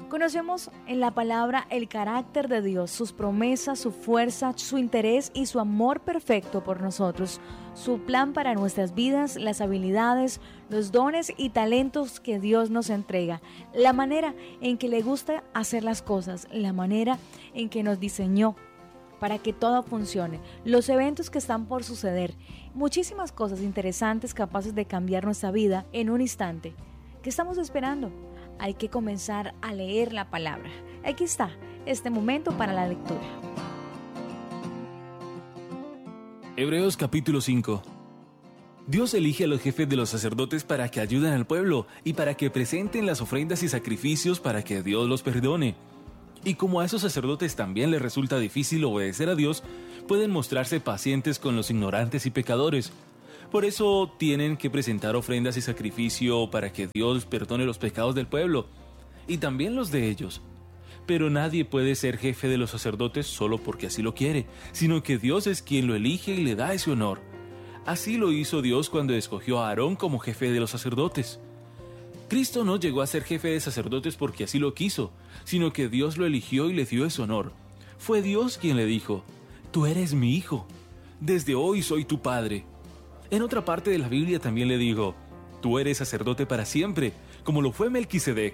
Conocemos en la palabra el carácter de Dios, sus promesas, su fuerza, su interés y su amor perfecto por nosotros, su plan para nuestras vidas, las habilidades, los dones y talentos que Dios nos entrega, la manera en que le gusta hacer las cosas, la manera en que nos diseñó para que todo funcione, los eventos que están por suceder, muchísimas cosas interesantes capaces de cambiar nuestra vida en un instante. ¿Qué estamos esperando? Hay que comenzar a leer la palabra. Aquí está, este momento para la lectura. Hebreos capítulo 5. Dios elige a los jefes de los sacerdotes para que ayuden al pueblo y para que presenten las ofrendas y sacrificios para que Dios los perdone. Y como a esos sacerdotes también les resulta difícil obedecer a Dios, pueden mostrarse pacientes con los ignorantes y pecadores. Por eso tienen que presentar ofrendas y sacrificio para que Dios perdone los pecados del pueblo, y también los de ellos. Pero nadie puede ser jefe de los sacerdotes solo porque así lo quiere, sino que Dios es quien lo elige y le da ese honor. Así lo hizo Dios cuando escogió a Aarón como jefe de los sacerdotes. Cristo no llegó a ser jefe de sacerdotes porque así lo quiso, sino que Dios lo eligió y le dio ese honor. Fue Dios quien le dijo: «Tú eres mi hijo, desde hoy soy tu padre». En otra parte de la Biblia también le dijo: «Tú eres sacerdote para siempre, como lo fue Melquisedec».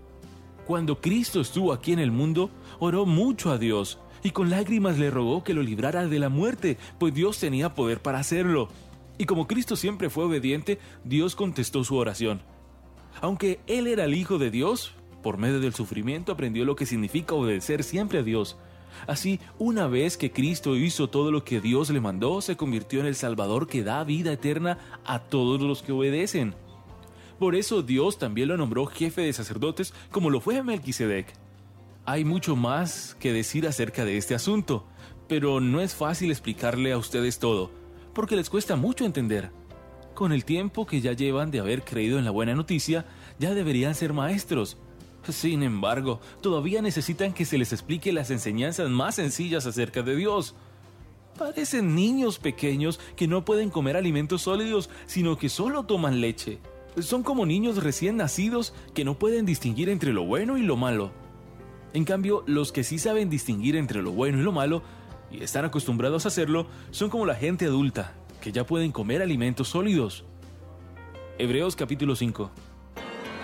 Cuando Cristo estuvo aquí en el mundo, oró mucho a Dios, y con lágrimas le rogó que lo librara de la muerte, pues Dios tenía poder para hacerlo. Y como Cristo siempre fue obediente, Dios contestó su oración. Aunque Él era el Hijo de Dios, por medio del sufrimiento aprendió lo que significa obedecer siempre a Dios. Así, una vez que Cristo hizo todo lo que Dios le mandó, se convirtió en el Salvador que da vida eterna a todos los que obedecen. Por eso Dios también lo nombró jefe de sacerdotes, como lo fue Melquisedec. Hay mucho más que decir acerca de este asunto, pero no es fácil explicarle a ustedes todo, porque les cuesta mucho entender. Con el tiempo que ya llevan de haber creído en la buena noticia, ya deberían ser maestros. Sin embargo, todavía necesitan que se les explique las enseñanzas más sencillas acerca de Dios. Parecen niños pequeños que no pueden comer alimentos sólidos, sino que solo toman leche. Son como niños recién nacidos que no pueden distinguir entre lo bueno y lo malo. En cambio, los que sí saben distinguir entre lo bueno y lo malo, y están acostumbrados a hacerlo, son como la gente adulta, que ya pueden comer alimentos sólidos. Hebreos capítulo 5.